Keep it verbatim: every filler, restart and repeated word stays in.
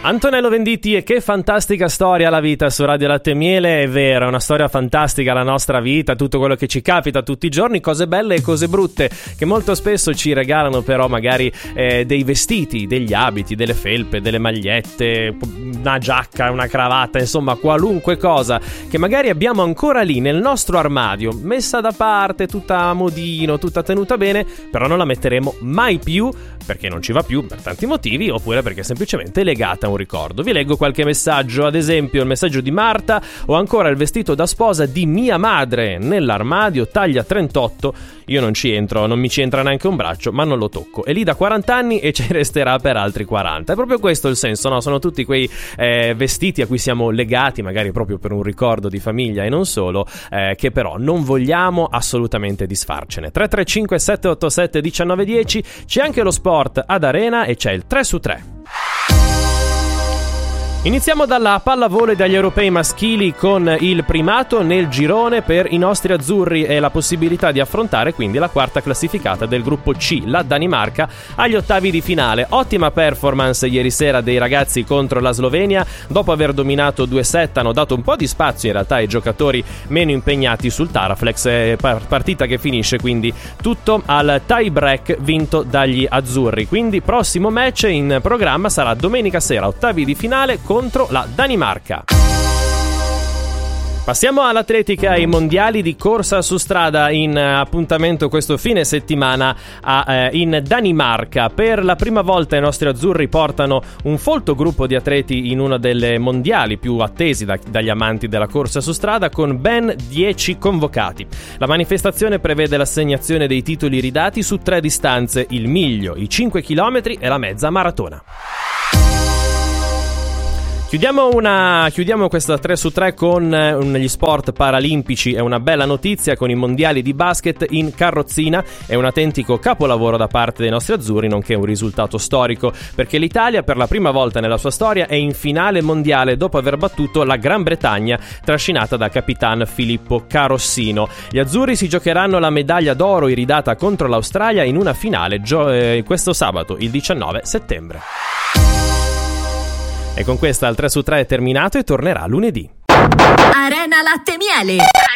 Antonello Venditti, e che fantastica storia la vita su Radio Latte e Miele. È vero, è una storia fantastica la nostra vita, tutto quello che ci capita tutti i giorni, cose belle e cose brutte, che molto spesso ci regalano però magari eh, dei vestiti, degli abiti, delle felpe, delle magliette, una giacca, una cravatta, insomma qualunque cosa che magari abbiamo ancora lì nel nostro armadio, messa da parte, tutta a modino, tutta tenuta bene, però non la metteremo mai più perché non ci va più per tanti motivi, oppure perché è semplicemente legata a un ricordo. Vi leggo qualche messaggio, ad esempio il messaggio di Marta: ho ancora il vestito da sposa di mia madre nell'armadio, taglia trentotto, io non ci entro, non mi ci entra neanche un braccio, ma non lo tocco, è lì da quaranta anni e ci resterà per altri quaranta. È proprio questo il senso, no? Sono tutti quei eh, vestiti a cui siamo legati, magari proprio per un ricordo di famiglia e non solo, eh, che però non vogliamo assolutamente disfarcene. Tre tre cinque sette otto sette uno nove uno zero. C'è anche lo sport ad Arena e c'è il tre su tre. Iniziamo dalla pallavolo e dagli europei maschili, con il primato nel girone per i nostri azzurri e la possibilità di affrontare quindi la quarta classificata del gruppo C, la Danimarca, agli ottavi di finale. Ottima performance ieri sera dei ragazzi contro la Slovenia. Dopo aver dominato due set hanno dato un po' di spazio in realtà ai giocatori meno impegnati sul Taraflex, partita che finisce quindi tutto al tie break vinto dagli azzurri. Quindi prossimo match in programma sarà domenica sera, ottavi di finale contro la Danimarca. Passiamo all'atletica e ai mondiali di corsa su strada, in appuntamento questo fine settimana a, eh, in Danimarca. Per la prima volta i nostri azzurri portano un folto gruppo di atleti in uno delle mondiali più attesi da, dagli amanti della corsa su strada, con ben dieci convocati. La manifestazione prevede l'assegnazione dei titoli ridati su tre distanze: il miglio, i cinque chilometri e la mezza maratona. Chiudiamo, una, chiudiamo questa tre su tre con eh, gli sport paralimpici. È una bella notizia con i mondiali di basket in carrozzina. È un autentico capolavoro da parte dei nostri azzurri, nonché un risultato storico, perché l'Italia per la prima volta nella sua storia è in finale mondiale dopo aver battuto la Gran Bretagna, trascinata da capitan Filippo Carossino. Gli azzurri si giocheranno la medaglia d'oro iridata contro l'Australia in una finale gio- eh, questo sabato, il diciannove settembre. E con questa il tre su tre è terminato e tornerà lunedì. Arena Latte e Miele.